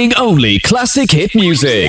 Playing only classic hit music.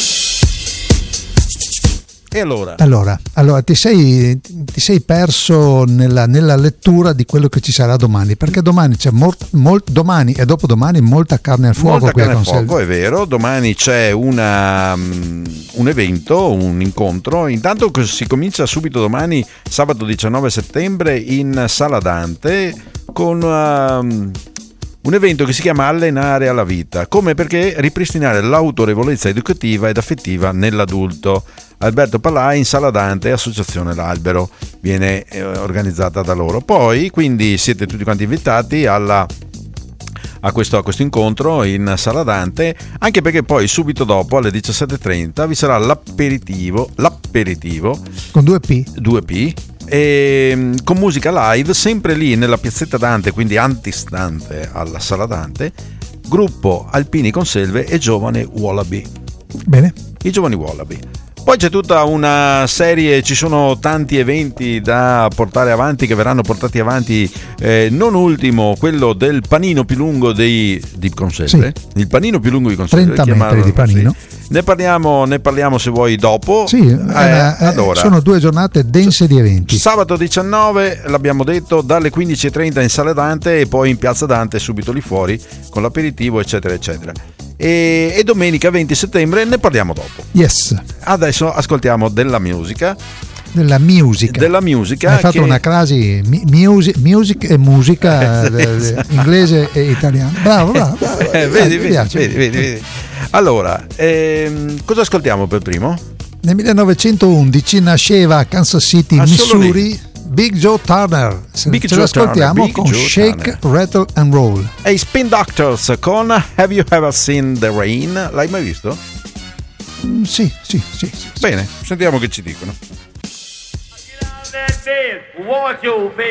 E allora ti sei perso nella lettura di quello che ci sarà domani, perché domani c'è domani e dopodomani molta carne al fuoco. Molta carne al fuoco, è vero. Domani c'è un evento, un incontro. Intanto si comincia subito domani, sabato 19 settembre, in Sala Dante con un evento che si chiama Allenare alla vita, come perché ripristinare l'autorevolezza educativa ed affettiva nell'adulto. Alberto Palà in Sala Dante, Associazione L'Albero, viene organizzata da loro. Poi quindi siete tutti quanti invitati a questo incontro in Sala Dante, anche perché poi subito dopo alle 17:30 vi sarà l'aperitivo con 2P e con musica live, sempre lì nella piazzetta Dante, quindi antistante alla Sala Dante, gruppo Alpini Conselve e Giovani Wallaby. Bene. I Giovani Wallaby. Poi c'è tutta una serie, ci sono tanti eventi da portare avanti, che verranno portati avanti, non ultimo quello del panino più lungo di Conselve, sì. Il panino più lungo di Conselve, 30 metri di panino. Sì. Ne parliamo se vuoi dopo. Sì, sono 2 giornate dense di eventi. Sabato 19, l'abbiamo detto, dalle 15:30 in Sala Dante e poi in Piazza Dante subito lì fuori con l'aperitivo eccetera eccetera. E domenica 20 settembre ne parliamo dopo. Yes. Adesso ascoltiamo della musica. Hai fatto una crasi music e musica inglese e italiano. Bravo. Vedi. Allora, cosa ascoltiamo per primo? Nel 1911 nasceva a Kansas City, Missouri, Big Joe Turner. Ce lo ascoltiamo con Shake, Rattle and Roll. E i Spin Doctors con Have You Ever Seen the Rain? L'hai mai visto? Sì. Bene, sentiamo che ci dicono.